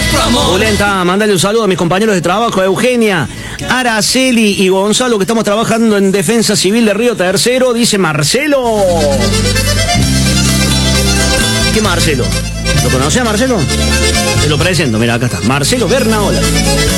Pulenta, mándale un saludo a mis compañeros de trabajo, a Eugenia, Araceli y Gonzalo, que estamos trabajando en Defensa Civil de Río Tercero, dice Marcelo. ¿Qué Marcelo? ¿Lo conoce a Marcelo? Te lo presento, mira, acá está. Marcelo Bernaola.